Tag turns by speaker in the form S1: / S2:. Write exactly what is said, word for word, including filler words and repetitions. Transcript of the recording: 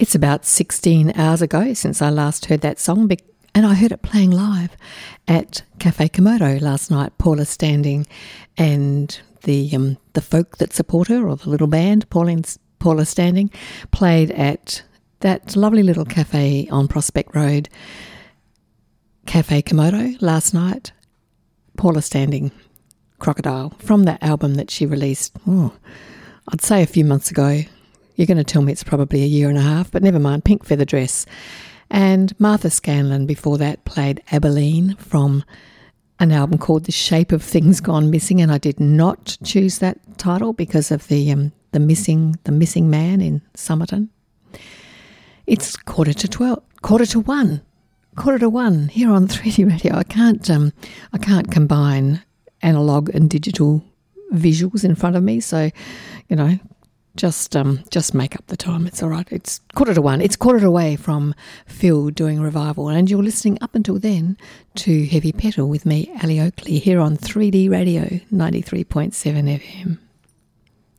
S1: It's about sixteen hours ago since I last heard that song, and I heard it playing live at Cafe Komodo last night. Paula Standing and the um, the folk that support her, or the little band, Pauline's, Paula Standing, played at that lovely little cafe on Prospect Road, Cafe Komodo, last night. Paula Standing, Crocodile, from that album that she released, oh, I'd say a few months ago. You're going to tell me it's probably a year and a half, but never mind, Pink Feather Dress. And Martha Scanlon before that played Abilene from an album called The Shape of Things Gone Missing, and I did not choose that title because of the um, the missing the missing man in Somerton. It's quarter to twelve, quarter to one, quarter to one here on three D Radio. I can't um I can't combine analog and digital visuals in front of me, so you know. Just um, just make up the time. It's all right. It's quarter to one. It's quarter away from Phil doing Revival. And you're listening up until then to Heavy Petal with me, Ali Oakley, here on three D Radio ninety-three point seven F M.